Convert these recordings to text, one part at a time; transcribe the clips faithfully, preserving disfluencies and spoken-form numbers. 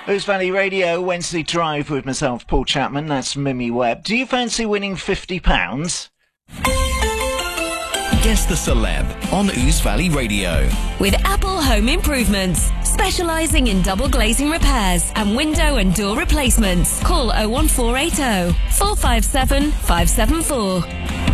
Ouse Valley Radio, Wednesday Drive with myself, Paul Chapman. That's Mimi Webb. Do you fancy winning fifty pounds? Guess the Celeb on Ouse Valley Radio. With Apple Home Improvements, specialising in double glazing repairs and window and door replacements. Call oh one four eight oh, four five seven, five seven four.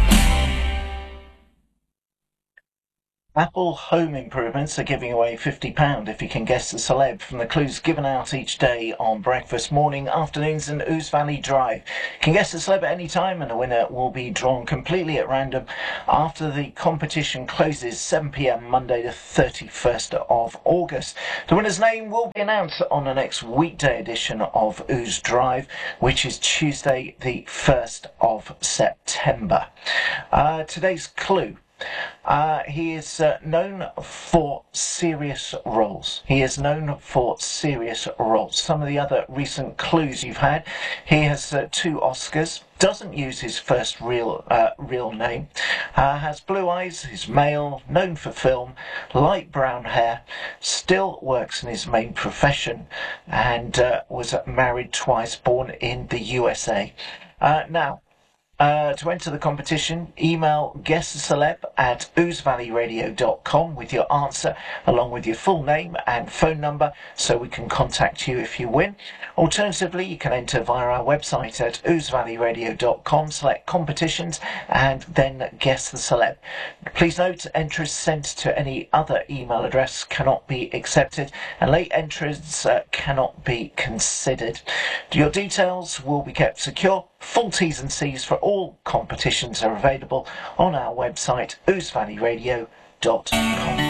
Apple Home Improvements are giving away fifty pounds if you can guess the celeb from the clues given out each day on breakfast, morning, afternoons and Ouse Valley Drive. You can guess the celeb at any time and the winner will be drawn completely at random after the competition closes seven p m Monday the thirty-first of August. The winner's name will be announced on the next weekday edition of Ouse Drive, which is Tuesday the first of September. Uh, today's clue. Uh, he is uh, known for serious roles. He is known for serious roles. Some of the other recent clues you've had, he has uh, two Oscars, doesn't use his first real uh, real name, uh, has blue eyes, is male, known for film, light brown hair, still works in his main profession, and uh, was married twice, born in the U S A. Uh, now, Uh, to enter the competition, email guesstheceleb at ouse valley radio dot com with your answer along with your full name and phone number so we can contact you if you win. Alternatively, you can enter via our website at ouse valley radio dot com, select competitions and then guess the celeb. Please note, entries sent to any other email address cannot be accepted and late entries uh, cannot be considered. Your details will be kept secure. Full T's and C's for all competitions are available on our website, ouse valley radio dot com.